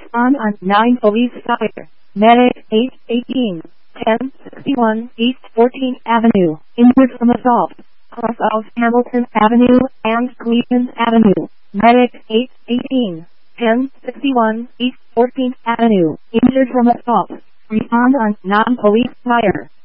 Respond on 9 Police Fire. Medic 818, 1061 East 14th Avenue, injured from assault. Cross of Hamilton Avenue and Cleveland Avenue. Medic 818, 1061 East 14th Avenue, injured from assault. Respond on non-police fire.